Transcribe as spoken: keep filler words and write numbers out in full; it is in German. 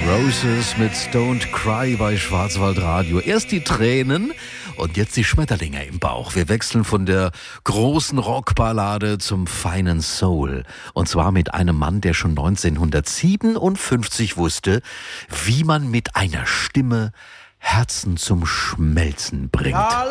Roses mit Don't Cry bei Schwarzwaldradio. Erst die Tränen und jetzt die Schmetterlinge im Bauch. Wir wechseln von der großen Rockballade zum feinen Soul. Und zwar mit einem Mann, der schon neunzehnhundertsiebenundfünfzig wusste, wie man mit einer Stimme Herzen zum Schmelzen bringt.